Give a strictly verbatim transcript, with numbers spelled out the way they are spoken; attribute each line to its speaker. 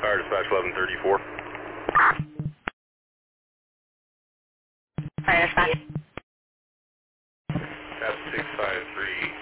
Speaker 1: Fire dispatch eleven thirty-four.
Speaker 2: Fire dispatch.
Speaker 1: F six five three